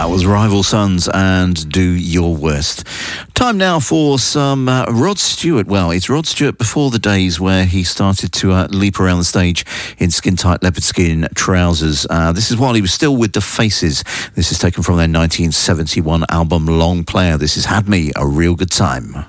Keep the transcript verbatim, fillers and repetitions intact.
That was Rival Sons and Do Your Worst. Time now for some uh, Rod Stewart. Well, it's Rod Stewart before the days where he started to uh, leap around the stage in skin-tight leopard skin trousers. Uh, this is while he was still with the Faces. This is taken from their nineteen seventy-one album Long Player. This is Had Me a Real Good Time.